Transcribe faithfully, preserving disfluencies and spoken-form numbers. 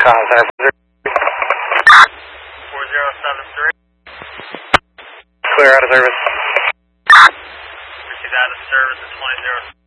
Contact four zero seven three. Clear out of service. Proceed out of service at twenty zero.